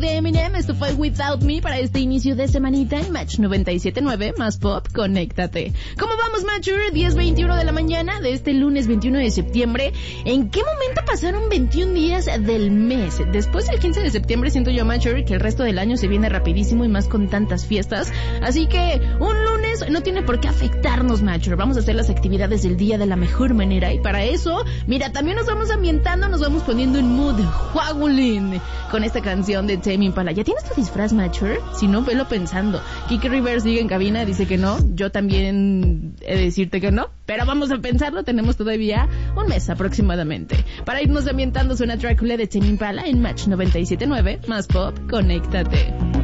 de Eminem. Esto fue Without Me para este inicio de semanita en Match 97.9 más Pop. Conéctate. ¿Cómo vamos, Matcher? 10:21 de la mañana de este lunes 21 de septiembre. ¿En qué momento pasaron 21 días del mes? Después del 15 de septiembre siento yo, Matcher, que el resto del año se viene rapidísimo y más con tantas fiestas. Así que un lunes no tiene por qué afectarnos, Matcher. Vamos a hacer las actividades del día de la mejor manera. Y para eso, mira, también nos vamos ambientando, nos vamos poniendo en mood Huagulín con esta canción de Tame Impala. ¿Ya tienes tu disfraz, Matcher? Si no, velo pensando. Kiki Rivers sigue en cabina, dice que no. Yo también he de decirte que no. Pero vamos a pensarlo, tenemos todavía un mes aproximadamente. Para irnos ambientando, suena Drácula de Tame Impala en Match 97.9 más Pop. Conéctate.